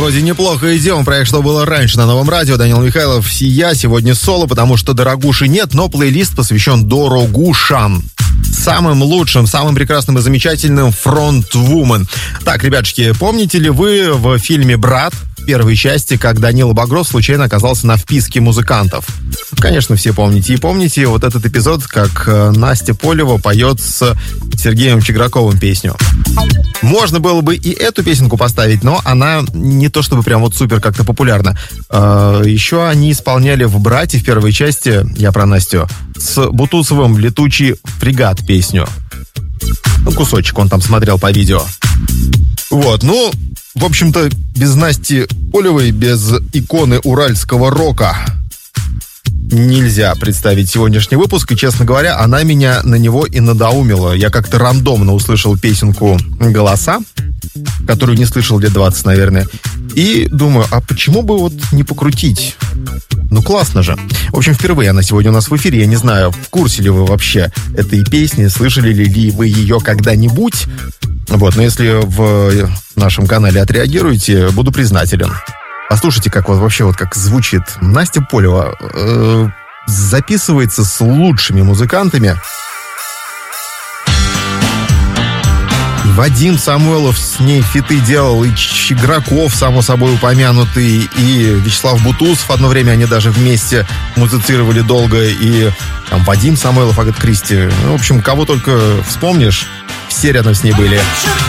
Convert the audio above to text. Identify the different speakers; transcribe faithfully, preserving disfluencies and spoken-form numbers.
Speaker 1: вроде неплохо идем. Проект «Что было раньше» на Новом радио. Данил Михайлов, сия. Сегодня соло, потому что дорогуши нет, но плейлист посвящен дорогушам. Самым лучшим, самым прекрасным и замечательным фронтвумен. Так, ребятушки, помните ли вы в фильме «Брат» в первой части, как Данила Багров случайно оказался на вписке музыкантов? Конечно, все помните. И помните вот этот эпизод, как Настя Полева поет с Сергеем Чиграковым песню. Можно было бы и эту песенку поставить, но она не то чтобы прям вот супер как-то популярна. Еще они исполняли в «Брате» в первой части, я про Настю, с Бутусовым «Летучий фрегат» песню. Ну, кусочек он там смотрел по видео. Вот, ну, в общем-то, без Насти Полевой, без иконы уральского рока нельзя представить сегодняшний выпуск. И, честно говоря, она меня на него и надоумила. Я как-то рандомно услышал песенку «Голоса», которую не слышал лет двадцать, наверное. И думаю, а почему бы вот не покрутить? Ну, классно же. В общем, впервые она сегодня у нас в эфире. Я не знаю, в курсе ли вы вообще этой песни, слышали ли вы ее когда-нибудь. Вот, но если в нашем канале отреагируете, буду признателен. Послушайте, как вот вообще вот как звучит. Настя Полева э, записывается с лучшими музыкантами. Вадим Самойлов с ней фиты делал, и Чиграков, само собой упомянутый, и Вячеслав Бутусов. Одно время они даже вместе музицировали долго, и там Вадим Самойлов, Агата Кристи. Ну, в общем, кого только вспомнишь, все рядом с ней были.